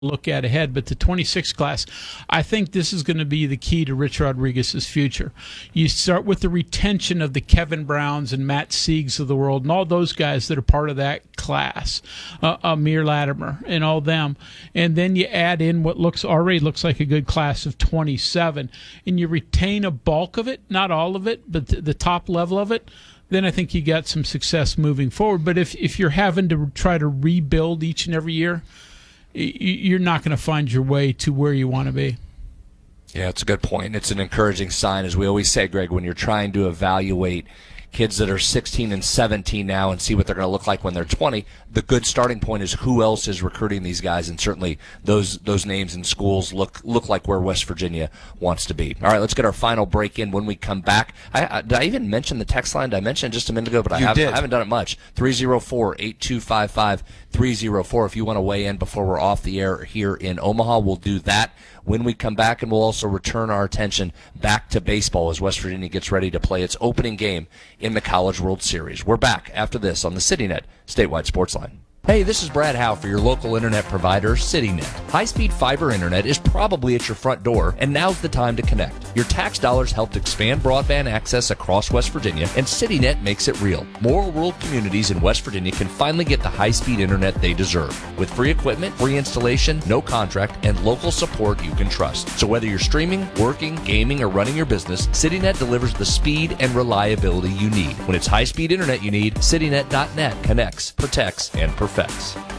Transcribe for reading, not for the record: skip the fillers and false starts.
look at ahead, but the 26 class, I think this is going to be the key to Rich Rodriguez's future. You start with the retention of the Kevin Browns and Matt Siegs of the world and all those guys that are part of that class, Amir Latimer and all them, and then you add in what already looks like a good class of 27, and you retain a bulk of it, not all of it, but the top level of it. Then I think you got some success moving forward. But if you're having to try to rebuild each and every year, you're not going to find your way to where you want to be. Yeah, it's a good point. It's an encouraging sign, as we always say, Greg, when you're trying to evaluate kids that are 16 and 17 now and see what they're going to look like when they're 20. The good starting point is who else is recruiting these guys, and certainly those names and schools look like where West Virginia wants to be. All right, let's get our final break in. When we come back, did I even mention the text line? Did I mention it just a minute ago? But I haven't done it much. 304-8255-304. If you want to weigh in before we're off the air here in Omaha, we'll do that when we come back, and we'll also return our attention back to baseball as West Virginia gets ready to play its opening game in the College World Series. We're back after this on the CityNet Statewide Sports Line. Hey, this is Brad Howe for your local internet provider, CityNet. High-speed fiber internet is probably at your front door, and now's the time to connect. Your tax dollars helped expand broadband access across West Virginia, and CityNet makes it real. More rural communities in West Virginia can finally get the high-speed internet they deserve. With free equipment, free installation, no contract, and local support you can trust. So whether you're streaming, working, gaming, or running your business, CityNet delivers the speed and reliability you need. When it's high-speed internet you need, CityNet.net connects, protects, and perfects.